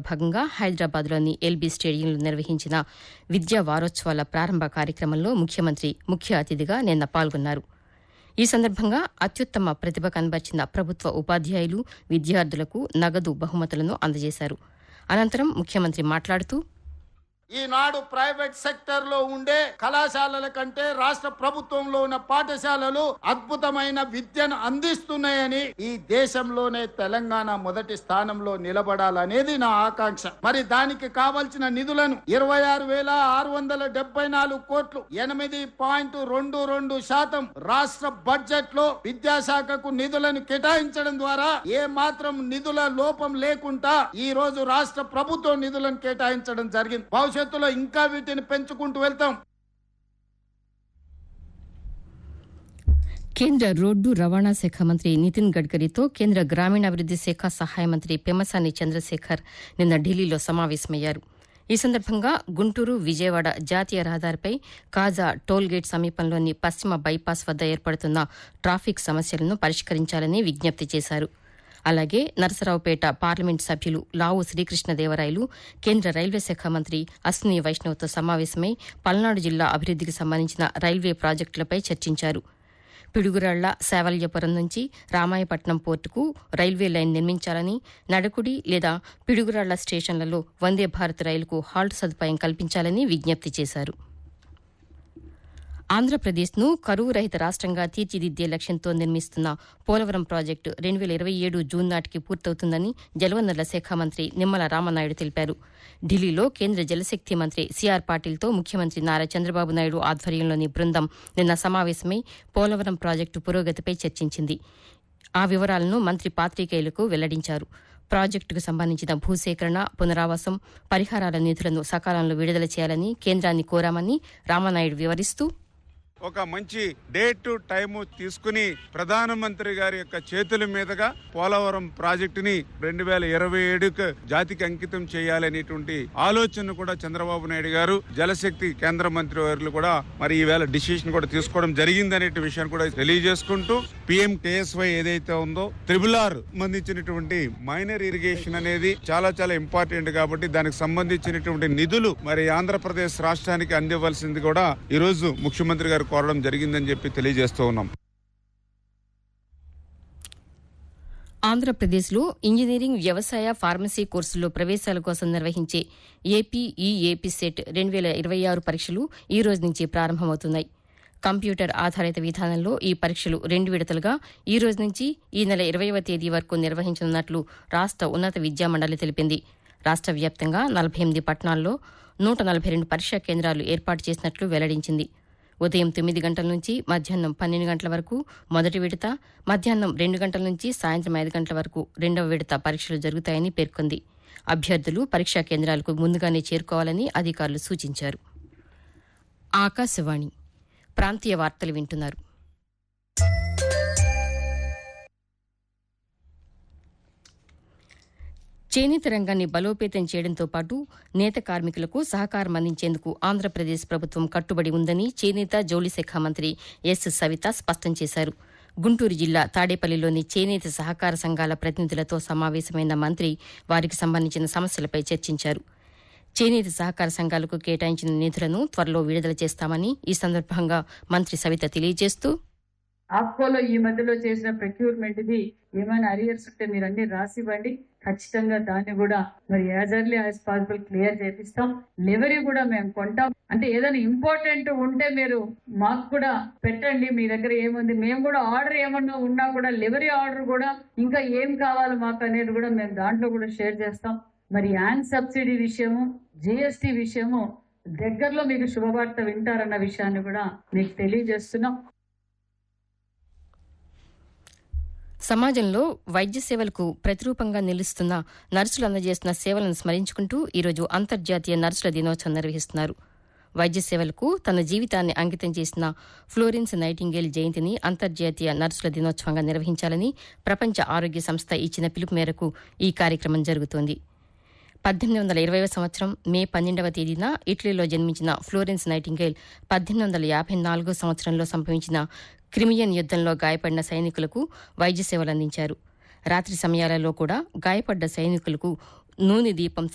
భాగంగా హైదరాబాద్లోని ఎల్బీ స్టేడియంలో నిర్వహించిన విద్యా వారోత్సవాల ప్రారంభ కార్యక్రమంలో ముఖ్యమంత్రి ముఖ్య అతిథిగా నిన్న పాల్గొన్నారు. ఈ సందర్భంగా అత్యుత్తమ ప్రతిభ కనబర్చిన ప్రభుత్వ ఉపాధ్యాయులు, విద్యార్థులకు నగదు బహుమతులను అందజేశారు. అనంతరం ముఖ్యమంత్రి మాట్లాడుతూ, ఈనాడు ప్రైవేట్ సెక్టర్ లో ఉండే కళాశాలల కంటే రాష్ట్ర ప్రభుత్వంలో ఉన్న పాఠశాలలు అద్భుతమైన విద్యను అందిస్తున్నాయని, ఈ దేశంలోనే తెలంగాణ మొదటి స్థానంలో నిలబడాలనేది నా ఆకాంక్ష. మరి దానికి కావలసిన నిధులను 26,674 కోట్లు 8.22% రాష్ట్ర బడ్జెట్ లో విద్యాశాఖకు నిధులను కేటాయించడం ద్వారా ఏ మాత్రం నిధుల లోపం లేకుండా ఈ రోజు రాష్ట్ర ప్రభుత్వం నిధులను కేటాయించడం జరిగింది. భవిష్యత్తులో ఇంకా వీటిని పెంచుకుంటూ వెళ్తాం. కేంద్ర రోడ్డు రవాణా శాఖ మంత్రి నితిన్ గడ్కరీతో కేంద్ర గ్రామీణాభివృద్ది శాఖ సహాయ మంత్రి పెమ్మసాని చంద్రశేఖర్ నిన్న ఢిల్లీలో సమావేశమయ్యారు. ఈ సందర్భంగా గుంటూరు విజయవాడ జాతీయ రహదారిపై కాజా టోల్గేట్ సమీపంలోని పశ్చిమ బైపాస్ వద్ద ఏర్పడుతున్న ట్రాఫిక్ సమస్యలను పరిష్కరించాలని విజ్ఞప్తి చేశారు. అలాగే నరసరావుపేట పార్లమెంటు సభ్యులు లావు శ్రీకృష్ణదేవరాయలు కేంద్ర రైల్వే శాఖ మంత్రి అశ్విని వైష్ణవ్తో సమావేశమై పల్నాడు జిల్లా అభివృద్దికి సంబంధించిన రైల్వే ప్రాజెక్టులపై చర్చించారు. పిడుగురాళ్ల శావల్యపురం నుంచి రామాయపట్నం పోర్టుకు రైల్వే లైన్ నిర్మించాలని, నడకుడి లేదా పిడుగురాళ్ల స్టేషన్లలో వందే భారత్ రైలుకు హాల్ట్ సదుపాయం కల్పించాలని విజ్ఞప్తి చేశారు. ఆంధ్రప్రదేశ్ను కరువు రహిత రాష్ట్రంగా తీర్చిదిద్దే లక్ష్యంతో నిర్మిస్తున్న పోలవరం ప్రాజెక్టు 2027 జూన్ నాటికి పూర్తవుతుందని జలవనరుల శాఖ మంత్రి నిమ్మల రామనాయుడు తెలిపారు. ఢిల్లీలో కేంద్ర జలశక్తి మంత్రి సిఆర్ పాటిల్తో ముఖ్యమంత్రి నారా చంద్రబాబు నాయుడు ఆధ్వర్యంలోని బృందం నిన్న సమావేశమై పోలవరం ప్రాజెక్టు పురోగతిపై చర్చించింది. ఆ వివరాలను మంత్రి పాతికేయులకు వెల్లడించారు. ప్రాజెక్టుకు సంబంధించిన భూసేకరణ, పునరావాసం, పరిహారాల నిధులను సకాలంలో విడుదల చేయాలని కేంద్రాన్ని కోరామని రామనాయుడు వివరిస్తూ, ఒక మంచి డేట్ టైము తీసుకుని ప్రధానమంత్రి గారి యొక్క చేతుల మీదుగా పోలవరం ప్రాజెక్టుని 2027కు జాతికి అంకితం చేయాలనేటువంటి ఆలోచన కూడా చంద్రబాబు నాయుడు గారు, జలశక్తి కేంద్ర మంత్రి వారు కూడా మరి ఈవేళ డిసిషన్ కూడా తీసుకోవడం జరిగిందనే విషయాన్ని కూడా తెలియజేసుకుంటూ, PMKSY ఏదైతే ఉందో RRR సంబంధించినటువంటి మైనర్ ఇరిగేషన్ అనేది చాలా చాలా ఇంపార్టెంట్ కాబట్టి దానికి సంబంధించినటువంటి నిధులు మరి ఆంధ్రప్రదేశ్ రాష్ట్రానికి అందివ్వాల్సింది కూడా ఈ రోజు ముఖ్యమంత్రి గారు కోరడం జరిగిందని చెప్పి తెలియజేస్తూ ఉన్నాం. ఆంధ్రప్రదేశ్లో ఇంజనీరింగ్, వ్యవసాయ, ఫార్మసీ కోర్సుల్లో ప్రవేశాల కోసం నిర్వహించే ఏపీ సెట్ 2026 పరీక్షలు ఈ రోజు నుంచి ప్రారంభమవుతున్నాయి. కంప్యూటర్ ఆధారిత విధానంలో ఈ పరీక్షలు 2 విడతలుగా ఈ రోజు నుంచి ఈ నెల 20వ తేదీ వరకు నిర్వహించనున్నట్లు రాష్ట ఉన్నత విద్యామండలి తెలిపింది. రాష్ట వ్యాప్తంగా 48 పట్టణాల్లో 142 పరీక్షా కేంద్రాలు ఏర్పాటు చేసినట్లు వెల్లడించింది. ఉదయం 9 గంటల నుంచి మధ్యాహ్నం 12 గంటల వరకు మొదటి విడత, మధ్యాహ్నం 2 గంటల నుంచి సాయంత్రం 5 గంటల వరకు రెండవ విడత పరీక్షలు జరుగుతాయని పేర్కొంది. అభ్యర్థులు పరీక్షా కేంద్రాలకు ముందుగానే చేరుకోవాలని అధికారులు సూచించారు. ఆకాశవాణి ప్రాంతీయ వార్తలు వింటున్నారు. చేనేత రంగాన్ని బలోపేతం చేయడంతో పాటు నేత కార్మికులకు సహకారం అందించేందుకు ఆంధ్రప్రదేశ్ ప్రభుత్వం కట్టుబడి ఉందని చేనేత, జౌళి శాఖ మంత్రి ఎస్ సవిత స్పష్టం చేశారు. గుంటూరు జిల్లా తాడేపల్లిలోని చేనేత సహకార సంఘాల ప్రతినిధులతో సమావేశమైన మంత్రి వారికి సంబంధించిన సమస్యలపై చర్చించారు. చేనేత సహకార సంఘాలకు కేటాయించిన నిధులను త్వరలో విడుదల చేస్తామని ఈ సందర్భంగా మంత్రి సవిత తెలియజేస్తూ, ఆప్కోలో ఈ మధ్యలో చేసిన ప్రొక్యూర్మెంట్ ది ఏమైనా అరియర్స్ ఉంటే మీరు అన్ని రాసివ్వండి. ఖచ్చితంగా దాన్ని కూడా మరి as early as possible clear చేపిస్తాం. లెవరీ కూడా మేము కొంటాం. అంటే ఏదైనా ఇంపార్టెంట్ ఉంటే మీరు మాకు కూడా పెట్టండి. మీ దగ్గర ఏముంది, మేము కూడా ఆర్డర్ ఏమన్నా ఉన్నా కూడా లెవరీ ఆర్డర్ కూడా ఇంకా ఏం కావాలి మాకు అనేది కూడా మేము దాంట్లో కూడా షేర్ చేస్తాం. మరి యాన్ సబ్సిడీ విషయము, GST విషయము దగ్గరలో మీకు శుభవార్త వింటారన్న విషయాన్ని కూడా మీకు తెలియజేస్తున్నాం. సమాజంలో వైద్య సేవలకు ప్రతిరూపంగా నిలుస్తున్న నర్సులు అందజేస్తున్న సేవలను స్మరించుకుంటూ ఈరోజు అంతర్జాతీయ నర్సుల దినోత్సవం నిర్వహిస్తున్నారు. వైద్య సేవలకు తన జీవితాన్ని అంకితం చేసిన ఫ్లోరెన్స్ నైటింగేల్ జయంతిని అంతర్జాతీయ నర్సుల దినోత్సవంగా నిర్వహించాలని ప్రపంచ ఆరోగ్య సంస్థ ఇచ్చిన పిలుపు మేరకు ఈ కార్యక్రమం జరుగుతోంది. 1820వ సంవత్సరం మే 12వ తేదీన ఇటలీలో జన్మించిన ఫ్లోరెన్స్ నైటింగేల్ 1854 సంవత్సరంలో సంభవించిన క్రిమియన్ యుద్దంలో గాయపడిన సైనికులకు వైద్య సేవలు అందించారు. రాత్రి సమయాలలో కూడా గాయపడ్డ సైనికులకు నూనె దీపం